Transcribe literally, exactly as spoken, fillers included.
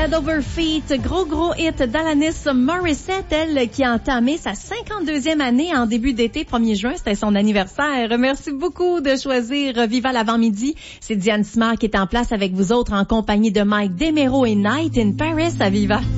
Head Over Feet, gros gros hit d'Alanis Morissette, elle qui a entamé sa cinquante-deuxième année en début d'été, premier juin, c'était son anniversaire. Merci beaucoup de choisir Viva l'avant-midi. C'est Diane Simard qui est en place avec vous autres en compagnie de Mike Desméraud et Night in Paris à Viva.